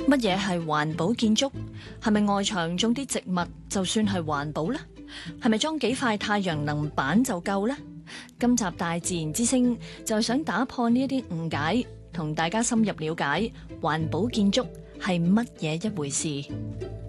乜嘢係環保建築？係咪外牆種啲植物就算係環保呢？係咪裝幾塊太陽能板就夠呢？今集大自然之聲就係想打破呢一啲誤解，同大家深入了解環保建築係乜嘢一回事。